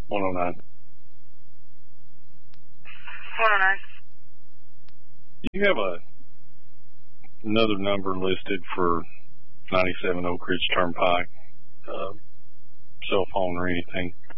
109. 109. Do you have another number listed for 97 Oak Ridge Turnpike, cell phone or anything?